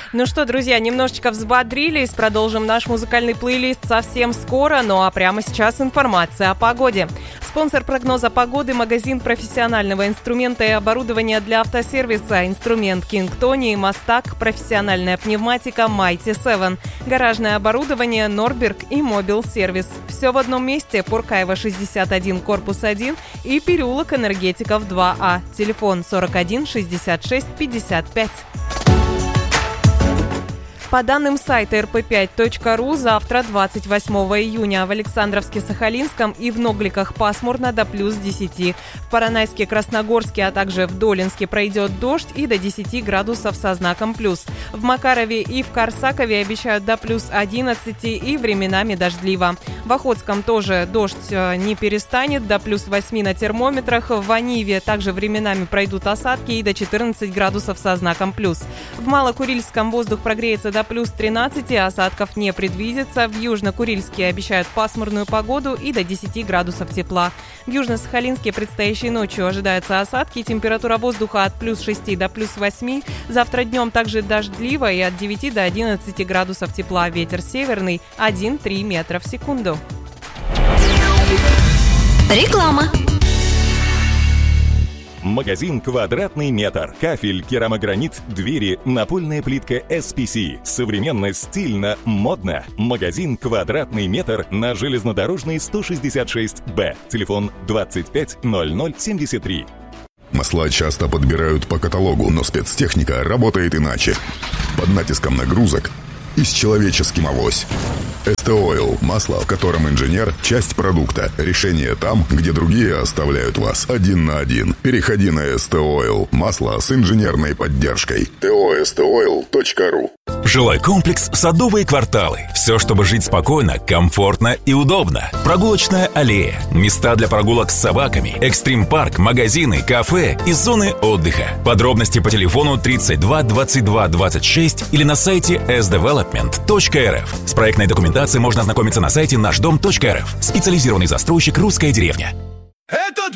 Ну что, друзья, немножечко взбодрились, продолжим наш музыкальный плейлист совсем скоро, ну а прямо сейчас информация о погоде. Спонсор прогноза погоды – магазин профессионального инструмента и оборудования для автосервиса «Инструмент Кингтони», «Мастак», профессиональная пневматика «Mighty 7», гаражное оборудование «Норберг» и «Мобил Сервис». Все в одном месте – Пуркаева, 61, корпус 1 и переулок Энергетиков 2А. Телефон 41 66 55. По данным сайта rp5.ru, завтра, 28 июня, в Александровске-Сахалинском и в Ногликах пасмурно до плюс 10. В Поронайске, Красногорске, а также в Долинске пройдет дождь и до 10 градусов со знаком плюс. В Макарове и в Корсакове обещают до плюс 11 и временами дождливо. В Охотском тоже дождь не перестанет, до плюс 8 на термометрах. В Аниве также временами пройдут осадки и до 14 градусов со знаком плюс. В Малокурильском воздух прогреется до плюс 13, осадков не предвидится. В Южно-Курильске обещают пасмурную погоду и до 10 градусов тепла. В Южно-Сахалинске предстоящей ночью ожидаются осадки, температура воздуха от плюс 6 до плюс 8. Завтра днем также дождливо и от 9 до 11 градусов тепла. Ветер северный 1-3 метра в секунду. Реклама. Магазин «Квадратный метр». Кафель, керамогранит, двери, напольная плитка SPC. Современно, стильно, модно. Магазин «Квадратный метр» на Железнодорожной 166Б. Телефон 250073. Масла часто подбирают по каталогу, но спецтехника работает иначе. Под натиском нагрузок и с человеческим авось. СТ-Ойл – масло, в котором инженер – часть продукта. Решение там, где другие оставляют вас один на один. Переходи на СТ-Ойл – масло с инженерной поддержкой. tostoil.ru. Жилой комплекс «Садовые кварталы». Все, чтобы жить спокойно, комфортно и удобно. Прогулочная аллея, места для прогулок с собаками, экстрим-парк, магазины, кафе и зоны отдыха. Подробности по телефону 32 22 26 или на сайте sdevelopment.rf. С проектной документацией можно ознакомиться на сайте нашдом.рф. Специализированный застройщик «Русская деревня». Этот